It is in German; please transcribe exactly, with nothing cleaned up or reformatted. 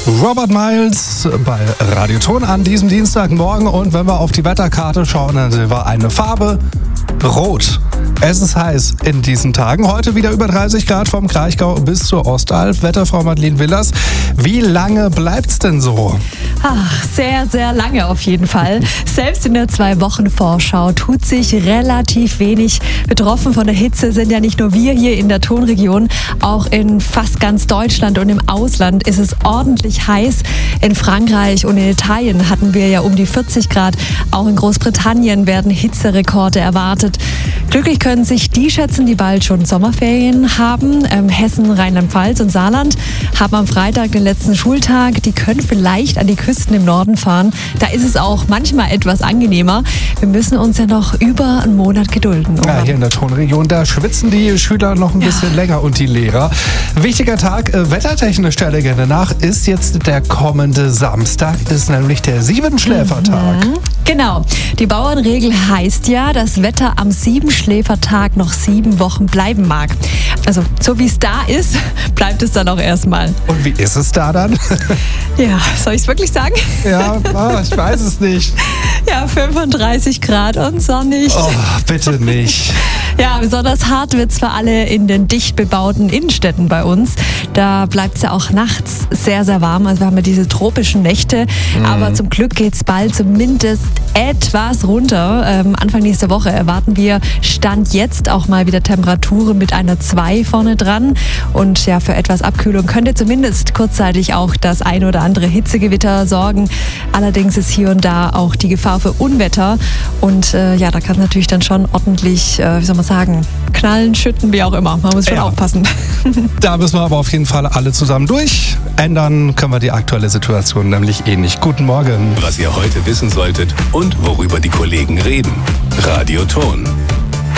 Robert Miles bei Radioton an diesem Dienstagmorgen. Und wenn wir auf die Wetterkarte schauen, dann sehen wir eine Farbe Rot. Es ist heiß in diesen Tagen. Heute wieder über dreißig Grad vom Kraichgau bis zur Ostalb. Wetterfrau Madeleine Willers, wie lange bleibt's denn so? Ach, sehr, sehr lange auf jeden Fall. Selbst in der Zwei-Wochen-Vorschau tut sich relativ wenig. Betroffen von der Hitze sind ja nicht nur wir hier in der Tonregion, auch in fast ganz Deutschland und im Ausland ist es ordentlich heiß. In Frankreich und in Italien hatten wir ja um die vierzig Grad. Auch in Großbritannien werden Hitzerekorde erwartet. Glücklich können sich die schätzen, die bald schon Sommerferien haben. Ähm, Hessen, Rheinland-Pfalz und Saarland haben am Freitag den letzten Schultag. Die können vielleicht an die Küsten im Norden fahren. Da ist es auch manchmal etwas angenehmer. Wir müssen uns ja noch über einen Monat gedulden. Ja, hier in der Tonregion, da schwitzen die Schüler noch ein bisschen ja. länger und die Lehrer. Wichtiger Tag, äh, wettertechnisch der Legende nach, ist jetzt der kommende Samstag, ist nämlich der Siebenschläfertag. Mhm. Genau. Die Bauernregel heißt ja, dass Wetter am Siebenschläfertag noch sieben Wochen bleiben mag. Also so wie es da ist, bleibt es dann auch erstmal. Und wie ist es da dann? Ja, soll ich es wirklich sagen? Ja, oh, ich weiß es nicht. Ja, fünfunddreißig Grad und sonnig. Oh, bitte nicht. Ja, besonders hart wird es für alle in den dicht bebauten Innenstädten bei uns. Da bleibt es ja auch nachts sehr, sehr warm. Also wir haben ja diese tropischen Nächte. Mhm. Aber zum Glück geht es bald zumindest etwas runter. Ähm, Anfang nächster Woche erwarten wir Stand jetzt auch mal wieder Temperaturen mit einer zwei vorne dran. Und ja, für etwas Abkühlung könnte zumindest kurzzeitig auch das ein oder andere Hitzegewitter sorgen. Allerdings ist hier und da auch die Gefahr für Unwetter. Und äh, ja, da kann es natürlich dann schon ordentlich, äh, wie soll man sagen, knallen, schütten, wie auch immer. Man muss schon ja. aufpassen. Da müssen wir aber auf jeden Fall alle zusammen durch. Ändern können wir die aktuelle Situation nämlich eh nicht. Guten Morgen. Was ihr heute wissen solltet und worüber die Kollegen reden. Radioton.